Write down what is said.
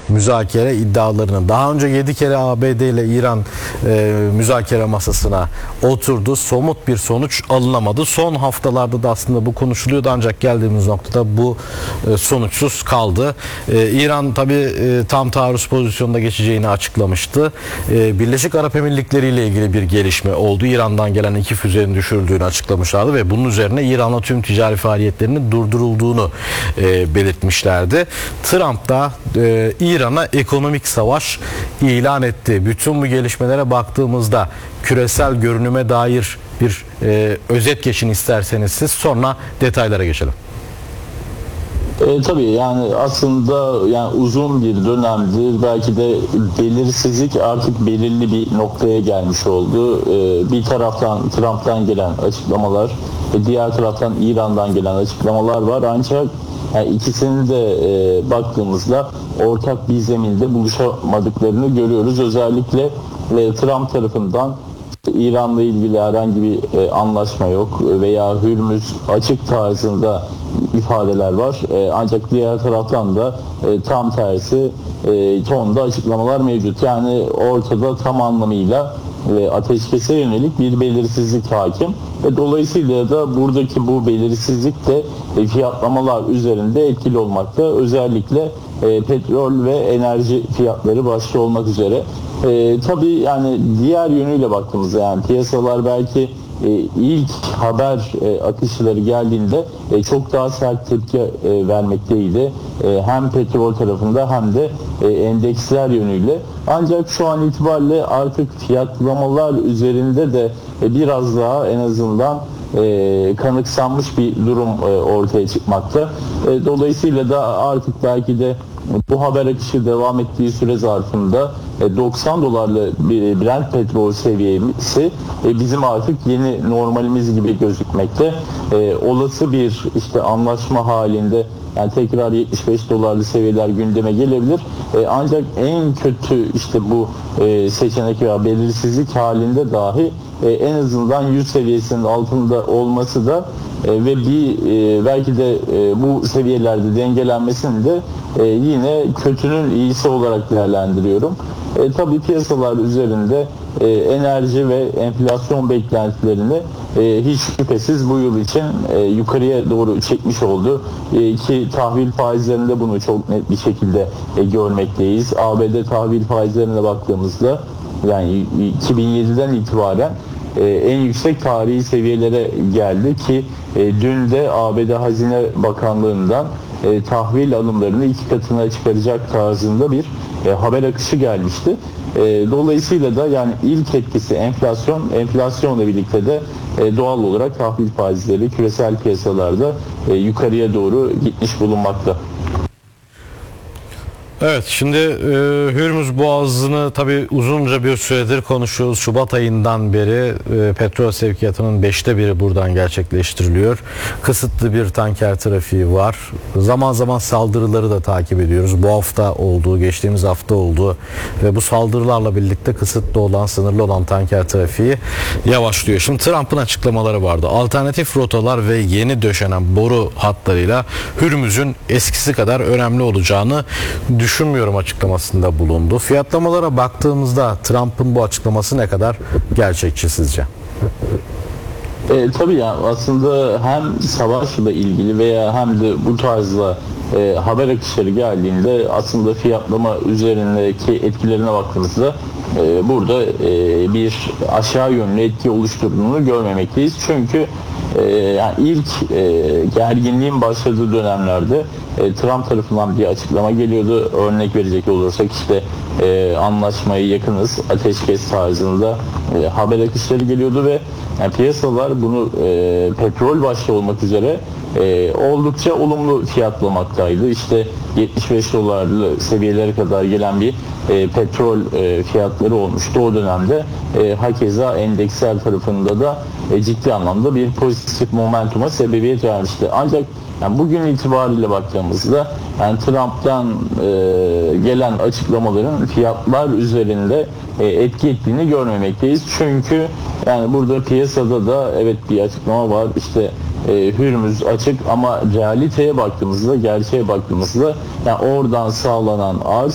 müzakere iddialarının, daha önce 7 kere ABD ile İran müzakere masasına oturdu. Somut bir sonuç alınamadı. Son haftalarda da aslında bu konuşuluyordu ancak geldiğimiz noktada bu sonuçsuz kaldı. İran tabii tam taarruz pozisyonunda geçeceğini açıklamıştı. Birleşik Arap Emirlikleri ile ilgili bir gelişme oldu. İran'dan gelen 2 füzenin düşürüldüğünü açıklamışlardı ve bunun üzerine İran'la tüm ticari faaliyetlerinin durdurulduğunu belirtmişlerdi. Trump da İran'a ekonomik savaş ilan etti. Bütün bu gelişmelere baktığımızda küresel görünüme dair bir özet geçin isterseniz siz, sonra detaylara geçelim. Tabii yani aslında yani uzun bir dönemdir belki de belirsizlik artık belirli bir noktaya gelmiş oldu. Bir taraftan Trump'tan gelen açıklamalar ve diğer taraftan İran'dan gelen açıklamalar var. Ancak yani ikisini de baktığımızda ortak bir zeminde buluşamadıklarını görüyoruz. Özellikle Trump tarafından İran'la ilgili herhangi bir anlaşma yok veya Hürmüz açık tarzında ifadeler var. Ancak diğer taraftan da tam tersi tonda açıklamalar mevcut. Yani ortada tam anlamıyla ateşkese yönelik bir belirsizlik hakim. Dolayısıyla da buradaki bu belirsizlik de fiyatlamalar üzerinde etkili olmakta. Özellikle petrol ve enerji fiyatları başta olmak üzere. Tabii yani diğer yönüyle baktığımızda yani piyasalar belki ilk haber akışları geldiğinde çok daha sert tepki vermekteydi. Hem petrol tarafında hem de endeksler yönüyle. Ancak şu an itibariyle artık fiyatlamalar üzerinde de biraz daha en azından kanıksanmış bir durum ortaya çıkmakta. Dolayısıyla da artık belki de bu haber akışı devam ettiği süre zarfında 90 dolarlı bir Brent petrol seviyesi bizim artık yeni normalimiz gibi gözükmekte. Olası bir işte anlaşma halinde yani tekrar 75 dolarlı seviyeler gündeme gelebilir. Ancak en kötü işte bu seçenek veya belirsizlik halinde dahi en azından 100 seviyesinin altında olması da ve bir belki de bu seviyelerde dengelenmesini de yine kötünün iyisi olarak değerlendiriyorum. Tabii piyasalar üzerinde enerji ve enflasyon beklentilerini hiç şüphesiz bu yıl için yukarıya doğru çekmiş oldu. Ki tahvil faizlerinde bunu çok net bir şekilde görmekteyiz. ABD tahvil faizlerine baktığımızda yani 2007'den itibaren en yüksek tarihi seviyelere geldi ki dün de ABD Hazine Bakanlığı'ndan tahvil alımlarını 2 katına çıkaracak tarzında bir haber akışı gelmişti. Dolayısıyla da yani ilk etkisi enflasyonla birlikte de doğal olarak tahvil faizleri küresel piyasalarda yukarıya doğru gitmiş bulunmakta. Evet, şimdi Hürmüz Boğazı'nı tabii uzunca bir süredir konuşuyoruz. Şubat ayından beri petrol sevkiyatının 5'te 1'i buradan gerçekleştiriliyor. Kısıtlı bir tanker trafiği var. Zaman zaman saldırıları da takip ediyoruz. Bu hafta oldu, geçtiğimiz hafta oldu ve bu saldırılarla birlikte kısıtlı olan, sınırlı olan tanker trafiği yavaşlıyor. Şimdi Trump'ın açıklamaları vardı. Alternatif rotalar ve yeni döşenen boru hatlarıyla Hürmüz'ün eskisi kadar önemli olacağını düşünmüyorum açıklamasında bulundu. Fiyatlamalara baktığımızda Trump'ın bu açıklaması ne kadar gerçekçi sizce? Tabii ya aslında hem savaşla ilgili veya hem de bu tarzla haber akışları geldiğinde aslında fiyatlama üzerindeki etkilerine baktığımızda burada bir aşağı yönlü etki oluşturduğunu görmemekteyiz. Çünkü yani ilk gerginliğin başladığı dönemlerde Trump tarafından bir açıklama geliyordu. Örnek verecek olursak işte anlaşmaya yakınız, ateşkes tarzında haber akışları geliyordu ve yani piyasalar bunu petrol başta olmak üzere oldukça olumlu fiyatlamaktaydı. İşte 75 dolarlı seviyelere kadar gelen bir petrol fiyatları olmuştu o dönemde. Hakeza endeksel tarafında da ciddi anlamda bir pozitif momentuma sebebiyet vermişti. Ancak yani bugün itibariyle baktığımızda yani Trump'tan gelen açıklamaların fiyatlar üzerinde etki ettiğini görmemekteyiz. Çünkü yani burada piyasada da evet bir açıklama var. İşte Hürmüz açık ama realiteye baktığımızda, gerçeğe baktığımızda yani oradan sağlanan arz